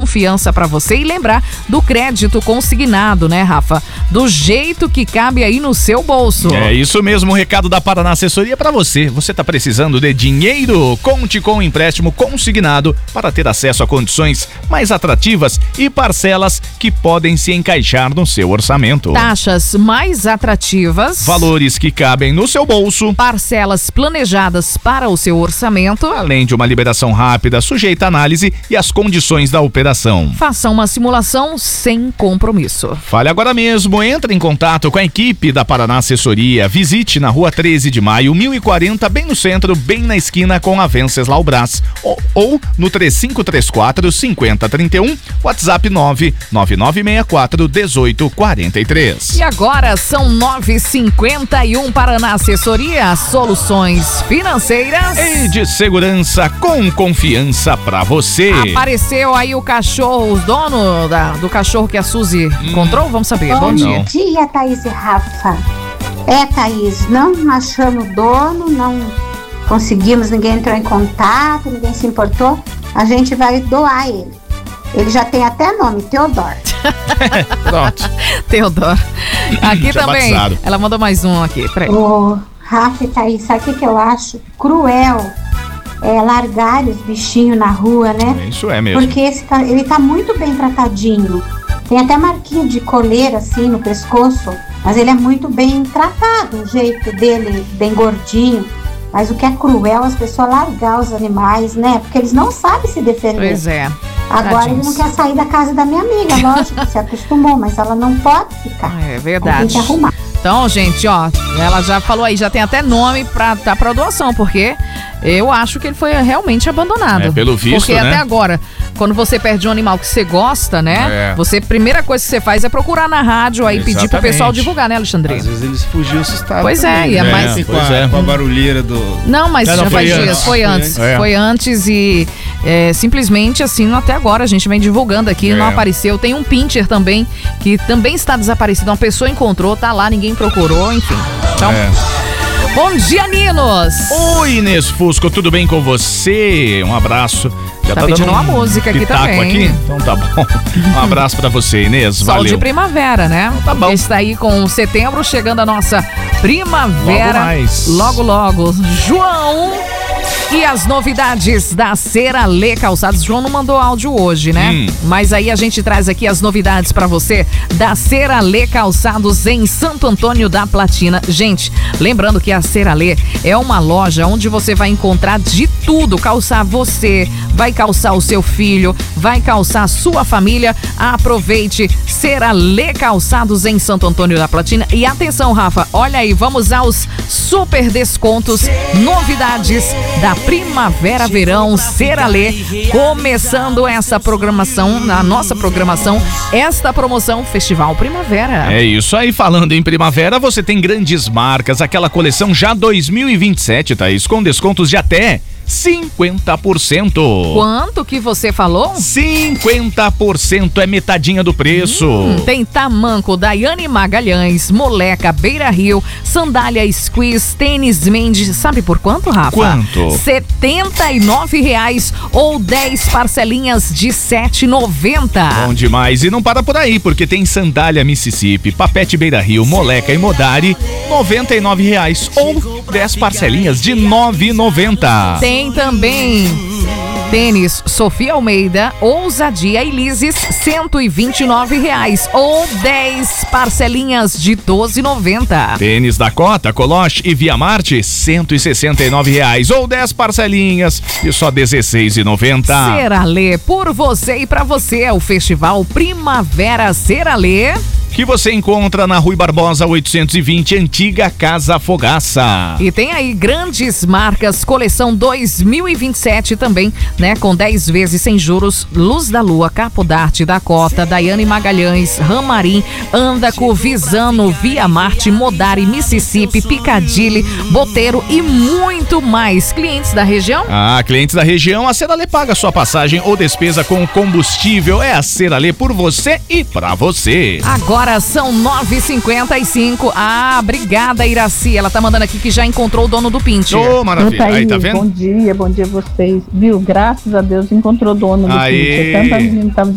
confiança para você e lembrar do crédito consignado, né, Rafa? Do jeito que cabe aí no seu bolso. É isso mesmo, o recado da Paraná Assessoria para você. Você está precisando de dinheiro? Conte com o empréstimo consignado para ter acesso a condições mais atrativas e parcelas que podem se encaixar no seu orçamento. Taxas mais atrativas. Valores que cabem no seu bolso. Parcelas planejadas para o seu orçamento. Além de uma liberação rápida, sujeita à análise e às condições da operação. Faça uma simulação sem compromisso. Fale agora mesmo, entre em contato com a equipe da Paraná Assessoria. Visite na Rua 13 de Maio, 1040, bem no centro, bem na esquina com a Venceslau Brás. Ou no 3534-5031, WhatsApp 99964-1843. E agora são 9h51. Paraná Assessoria, soluções financeiras e de segurança com confiança pra você. Apareceu aí o cachorro, o dono do cachorro que a Suzy encontrou? Vamos saber. Bom dia. Bom dia, Thaís e Rafa. Thaís, não achamos o dono, não conseguimos, ninguém entrou em contato, ninguém se importou. A gente vai doar ele. Ele já tem até nome, Teodoro. Pronto. Teodoro. Aqui já também. Batizado. Ela mandou mais um aqui. Peraí. Ô, Rafa e Thaís, sabe o que eu acho cruel? Largar os bichinhos na rua, né? Isso é mesmo. Porque ele tá muito bem tratadinho. Tem até marquinha de coleira assim no pescoço, mas ele é muito bem tratado, o jeito dele bem gordinho. Mas o que é cruel as pessoas largar os animais, né? Porque eles não sabem se defender. Pois é. Agora Tadinhos. ele não quer sair da casa da minha amiga, lógico, se acostumou, mas ela não pode ficar. É verdade. Tem que arrumar. Então, gente, ó, ela já falou aí, já tem até nome pra doação, porque eu acho que ele foi realmente abandonado. Pelo visto, porque né? até agora, quando você perde um animal que você gosta, né? Você, primeira coisa que você faz é procurar na rádio aí, pedir pro pessoal divulgar, né, Alexandre? Às vezes eles fugiam assustados. Pois também, é, né? mas... Com a barulheira do... Não, mas já faz foi dias, antes. foi antes. Foi antes e simplesmente assim, até agora a gente vem divulgando aqui, não apareceu. Tem um pincher também, que também está desaparecido. Uma pessoa encontrou, tá lá, ninguém procurou, enfim. Então, bom dia, Ninos! Oi, Inês Fusco, tudo bem com você? Um abraço. Já tá dando pedindo uma música aqui também. Aqui? Então tá bom. Um abraço pra você, Inês. Sol Valeu. de primavera, né? Tá bom. Está aí com setembro, chegando a nossa primavera. Logo mais. Logo, logo. João... E as novidades da Ceralê Calçados. João não mandou áudio hoje, né? Mas aí a gente traz aqui as novidades pra você da Ceralê Calçados em Santo Antônio da Platina. Gente, lembrando que a Ceralê é uma loja onde você vai encontrar de tudo. Calçar você, vai calçar o seu filho, vai calçar a sua família. Aproveite Ceralê Calçados em Santo Antônio da Platina. E atenção, Rafa, olha aí, vamos aos super descontos, novidades da Primavera-Verão Ceralê, começando essa programação, a nossa programação, esta promoção Festival Primavera. É isso aí, falando em primavera, você tem grandes marcas, aquela coleção já 2027, Thaís, com descontos de até 50%. Quanto que você falou? 50% é metadinha do preço. Tem tamanco, Daiane Magalhães, Moleca, Beira Rio, sandália Squeeze, tênis Mendes, sabe por quanto, Rafa? Quanto? R$79 ou 10 parcelinhas de R$7,90. Bom demais, e não para por aí, porque tem sandália Mississippi, Papete Beira Rio, Moleca e Modari, R$99 ou 10 parcelinhas de R$9,90. Tem também tênis Sofia Almeida, Ousadia e Lises, R$129 ou 10 parcelinhas de R$12,90. Tênis Dakota, Coloche e Via Marte, R$169 ou 10 parcelinhas de só R$16,90. Ceralê, por você e pra você, é o Festival Primavera Ceralê, que você encontra na Rui Barbosa 820, antiga Casa Fogaça. E tem aí grandes marcas, coleção 2027 também, né? Com 10 vezes sem juros, Luz da Lua, Capo d'Arte, Dakota, Daiane Magalhães, Ramarim, Andaco, Visano, Via Marte, Modari, Mississippi, Piccadilly, Boteiro e muito mais. Clientes da região? Clientes da região, a Ceralê paga sua passagem ou despesa com combustível. É a Ceralê por você e pra você. Agora são 9h55. Obrigada, Iraci. Ela tá mandando aqui que já encontrou o dono do Pincher. Ô, maravilha. Aí, tá vendo? Bom dia a vocês. Viu? Graças a Deus encontrou o dono do Pincher. Tanta menina tava